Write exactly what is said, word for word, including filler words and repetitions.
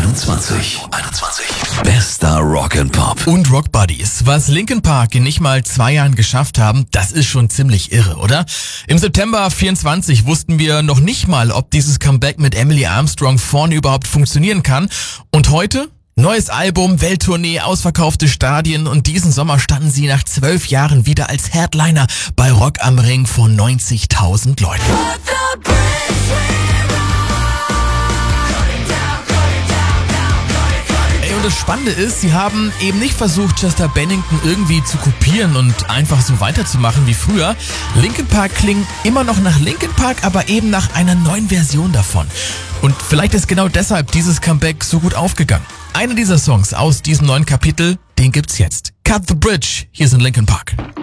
einundzwanzig. einundzwanzig. Bester Rock and Pop. Und Rock Buddies. Was Linkin Park in nicht mal zwei Jahren geschafft haben, das ist schon ziemlich irre, oder? Im September vierundzwanzig wussten wir noch nicht mal, ob dieses Comeback mit Emily Armstrong vorne überhaupt funktionieren kann. Und heute? Neues Album, Welttournee, ausverkaufte Stadien und diesen Sommer standen sie nach zwölf Jahren wieder als Headliner bei Rock am Ring vor neunzigtausend Leuten. Und das Spannende ist, sie haben eben nicht versucht, Chester Bennington irgendwie zu kopieren und einfach so weiterzumachen wie früher. Linkin Park klingt immer noch nach Linkin Park, aber eben nach einer neuen Version davon. Und vielleicht ist genau deshalb dieses Comeback so gut aufgegangen. Einer dieser Songs aus diesem neuen Kapitel, den gibt's jetzt. Cut the Bridge, hier sind Linkin Park.